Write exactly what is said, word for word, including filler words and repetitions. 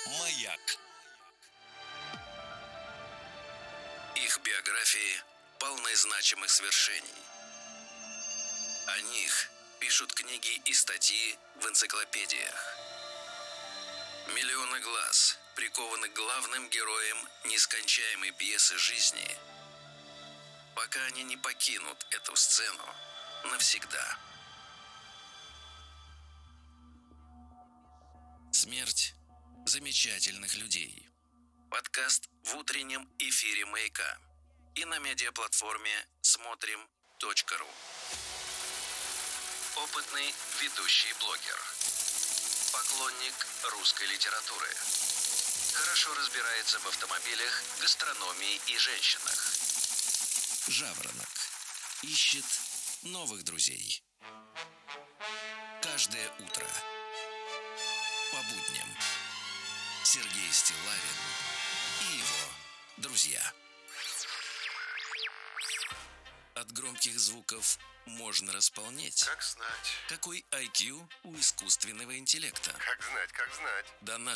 Маяк. Их биографии полны значимых свершений. О них пишут книги и статьи в энциклопедиях. Миллионы глаз прикованы к главным героям нескончаемой пьесы жизни, пока они не покинут эту сцену навсегда. Смерть замечательных людей. Подкаст в утреннем эфире «Маяка» и на медиаплатформе смотрим точка ру. Опытный ведущий блогер. Поклонник русской литературы. Хорошо разбирается в автомобилях, гастрономии и женщинах. Жаворонок. Ищет новых друзей. Каждое утро. По будням. Сергей Стиллавин и его друзья. От громких звуков можно располнеть. Как знать. Какой ай кью у искусственного интеллекта? Как знать, как знать. До нашей